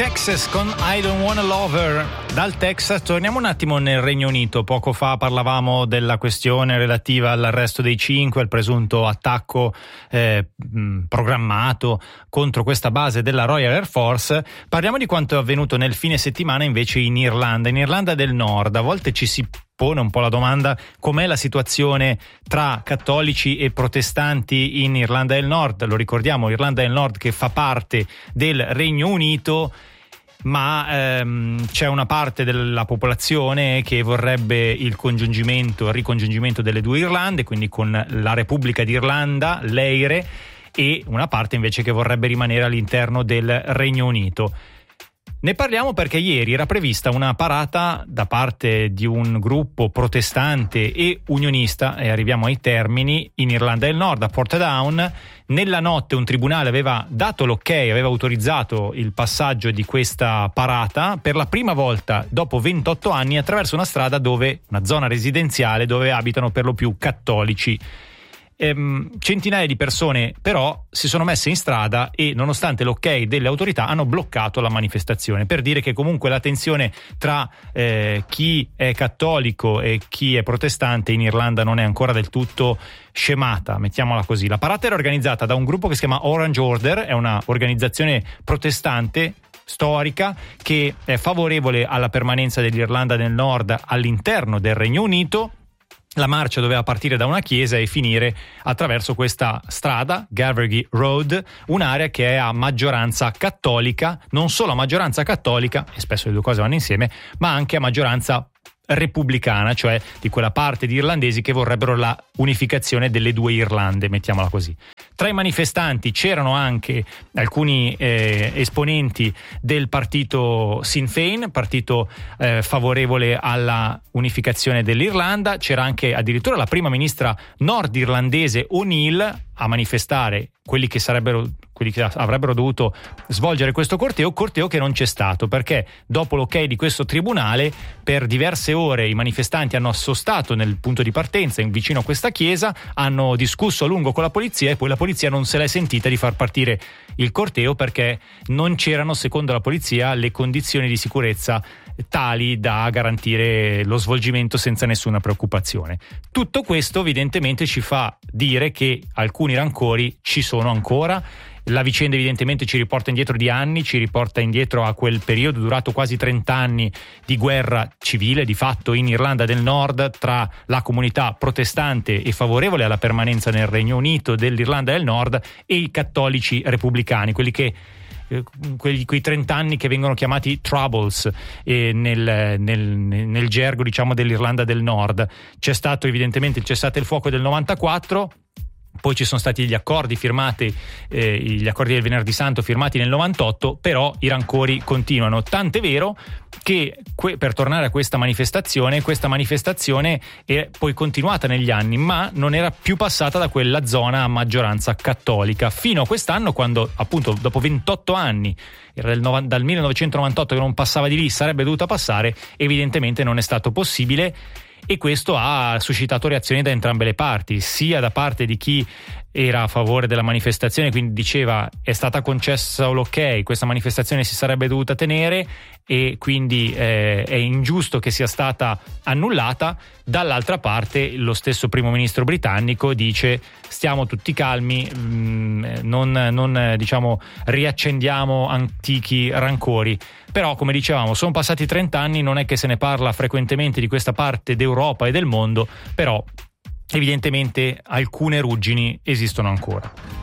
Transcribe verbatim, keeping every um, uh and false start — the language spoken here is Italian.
Texas con I Don't Wanna Love Her. Dal Texas torniamo un attimo nel Regno Unito. Poco fa parlavamo della questione relativa all'arresto dei cinque, al presunto attacco eh, programmato contro questa base della Royal Air Force. Parliamo di quanto è avvenuto nel fine settimana invece in Irlanda, in Irlanda del Nord. A volte ci si pone un po' la domanda: com'è la situazione tra cattolici e protestanti in Irlanda del Nord? Lo ricordiamo, Irlanda del Nord che fa parte del Regno Unito, ma ehm, c'è una parte della popolazione che vorrebbe il congiungimento, il ricongiungimento delle due Irlande, quindi con la Repubblica d'Irlanda, l'E I R E, e una parte invece che vorrebbe rimanere all'interno del Regno Unito. Ne parliamo perché ieri era prevista una parata da parte di un gruppo protestante e unionista, e arriviamo ai termini, in Irlanda del Nord, a Portadown. Nella notte un tribunale aveva dato l'ok, aveva autorizzato il passaggio di questa parata per la prima volta dopo ventotto anni attraverso una strada dove, una zona residenziale dove abitano per lo più cattolici. Ehm, centinaia di persone però si sono messe in strada e, nonostante l'ok delle autorità, hanno bloccato la manifestazione, per dire che comunque la tensione tra eh, chi è cattolico e chi è protestante in Irlanda non è ancora del tutto scemata, mettiamola così. La parata era organizzata da un gruppo che si chiama Orange Order, è una organizzazione protestante storica che è favorevole alla permanenza dell'Irlanda del Nord all'interno del Regno Unito. La marcia doveva partire da una chiesa e finire attraverso questa strada, Gavergy Road, un'area che è a maggioranza cattolica, non solo a maggioranza cattolica, e spesso le due cose vanno insieme, ma anche a maggioranza repubblicana, cioè di quella parte di irlandesi che vorrebbero la unificazione delle due Irlande, mettiamola così. Tra i manifestanti c'erano anche alcuni eh, esponenti del partito Sinn Féin, partito eh, favorevole alla unificazione dell'Irlanda. C'era anche addirittura la prima ministra nordirlandese O'Neill a manifestare, quelli che sarebbero quelli che avrebbero dovuto svolgere questo corteo, corteo che non c'è stato, perché dopo l'ok di questo tribunale per diverse ore i manifestanti hanno assostato nel punto di partenza in vicino a questa chiesa, hanno discusso a lungo con la polizia e poi la polizia non se l'è sentita di far partire il corteo perché non c'erano, secondo la polizia, le condizioni di sicurezza tali da garantire lo svolgimento senza nessuna preoccupazione. Tutto questo evidentemente ci fa dire che alcuni rancori ci sono ancora. La vicenda evidentemente ci riporta indietro di anni, ci riporta indietro a quel periodo durato quasi trenta anni di guerra civile di fatto in Irlanda del Nord tra la comunità protestante e favorevole alla permanenza nel Regno Unito dell'Irlanda del Nord e i cattolici repubblicani, quelli che Quei, quei trenta anni che vengono chiamati Troubles eh, nel, nel, nel gergo, diciamo, dell'Irlanda del Nord. C'è stato evidentemente il cessate il fuoco del novantaquattro, poi ci sono stati gli accordi firmati, eh, gli accordi del Venerdì Santo firmati nel novantotto, però i rancori continuano, tant'è vero che que- per tornare a questa manifestazione, questa manifestazione è poi continuata negli anni, ma non era più passata da quella zona a maggioranza cattolica, fino a quest'anno, quando appunto dopo ventotto anni, era del nov- dal millenovecentonovantotto che non passava di lì, sarebbe dovuta passare, evidentemente non è stato possibile. E questo ha suscitato reazioni da entrambe le parti, sia da parte di chi era a favore della manifestazione, quindi diceva è stata concessa l'ok, questa manifestazione si sarebbe dovuta tenere e quindi eh, è ingiusto che sia stata annullata. Dall'altra parte lo stesso primo ministro britannico dice stiamo tutti calmi, mh, non, non diciamo riaccendiamo antichi rancori. Però, come dicevamo, sono passati trenta anni, non è che se ne parla frequentemente di questa parte d'Europa e del mondo, però evidentemente alcune ruggini esistono ancora.